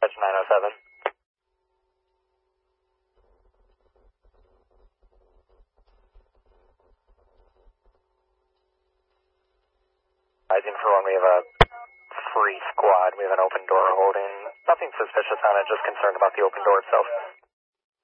That's 907. Rising for one, we have a free squad. We have an open door holding. Nothing suspicious on it, just concerned about the open door itself.